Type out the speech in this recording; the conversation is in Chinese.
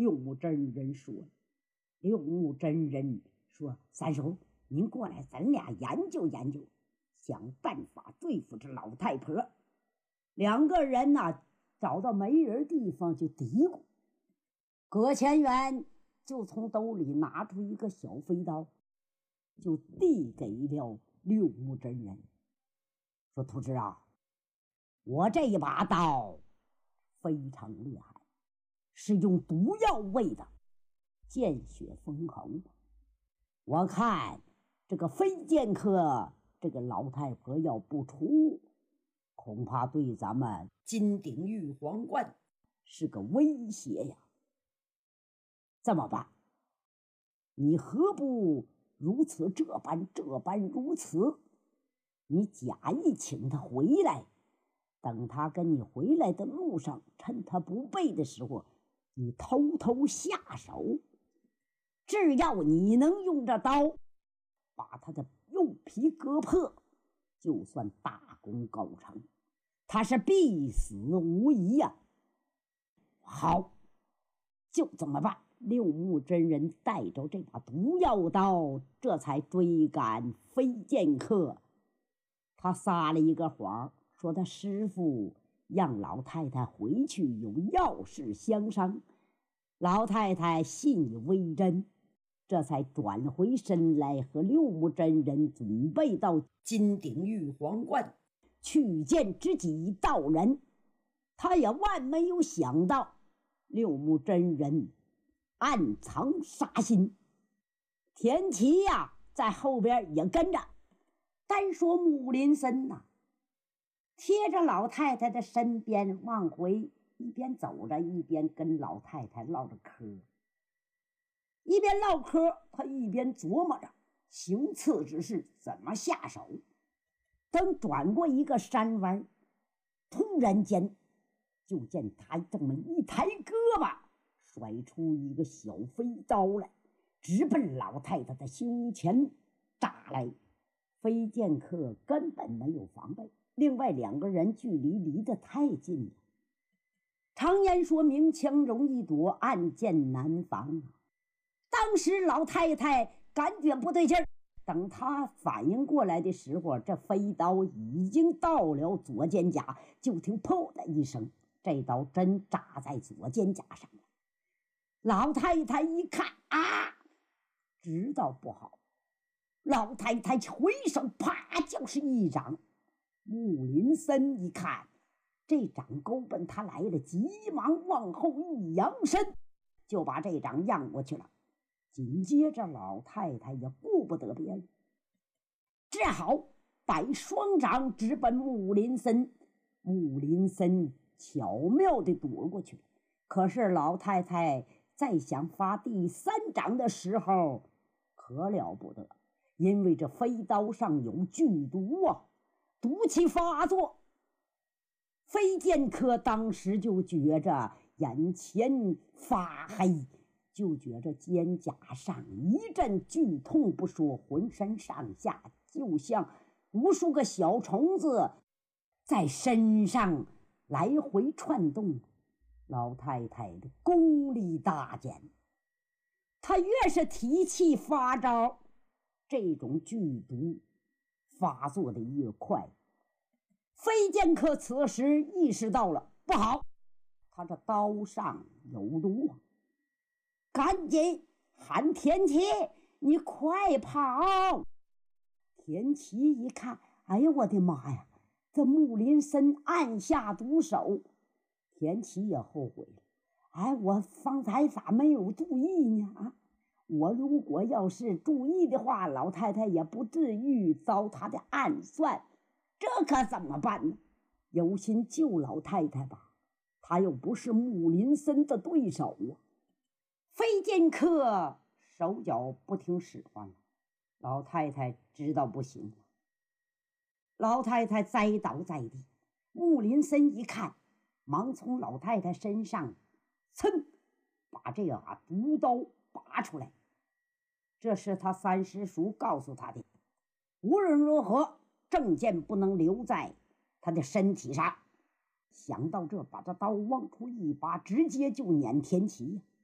六目真人说。六目真人说：“三叔，您过来，咱俩研究研究，想办法对付这老太婆。”两个人呢，找到没人地方就嘀咕。葛前元就从兜里拿出一个小飞刀，就递给了六目真人，说：“徒侄啊，我这一把刀非常厉害，是用毒药喂的，见血封喉。我看这个飞剑客这个老太婆要不出，恐怕对咱们金鼎玉皇观是个威胁呀。这么办？你何不如此这般如此？你假意请他回来，等他跟你回来的路上，趁他不备的时候，你偷偷下手。只要你能用这刀把他的肉皮割破，就算大功告成，他是必死无疑呀。”好，就这么办。六目真人带着这把毒药刀，这才追赶飞剑客。他撒了一个谎，说他师傅让老太太回去有要事相商。老太太信以为真，这才转回身来和六目真人准备到金鼎玉皇观去见知己道人。他也万没有想到六目真人暗藏杀心。田七呀，在后边也跟着。单说木林森呐，贴着老太太的身边往回，一边走着一边跟老太太唠着嗑。一边唠嗑，他一边琢磨着行刺之事怎么下手。等转过一个山弯，突然间就见他这么一抬胳膊，甩出一个小飞刀来，直奔老太太的胸前扎来。飞剑客根本没有防备，另外两个人距离得太近了。常言说明枪容易躲，暗箭难防啊。当时老太太感觉不对劲儿，等她反应过来的时候，这飞刀已经到了左肩胛，就听噗的一声，这刀真扎在左肩胛上了。老太太一看啊，知道不好，老太太回手啪就是一掌。木林森一看这掌勾奔他来了，急忙往后一扬身，就把这掌让过去了。紧接着老太太也顾不得别人，只好摆双掌直奔木林森。木林森巧妙地躲过去了，可是老太太再想发第三掌的时候可了不得，因为这飞刀上有剧毒啊，毒气发作。飞剑客当时就觉着眼前发黑，就觉着肩胛上一阵剧痛不说，浑身上下就像无数个小虫子在身上来回窜动。老太太的功力大减，她越是提气发招，这种剧毒发作的越快。飞剑客此时意识到了不好，他这刀上有毒啊，赶紧喊田七，你快跑！田七一看，哎呀我的妈呀，这木林森暗下毒手。田七也后悔了，哎，我方才咋没有注意呢？啊，我如果要是注意的话，老太太也不至于遭他的暗算，这可怎么办呢？有心救老太太吧，他又不是木林森的对手啊。飞剑客手脚不听使唤了，老太太知道不行了，老太太栽倒在地。木林森一看，忙从老太太身上噌把这把毒刀拔出来。这是他三师叔告诉他的，无论如何证件不能留在他的身体上。想到这，把这刀往出一拔，直接就撵田七。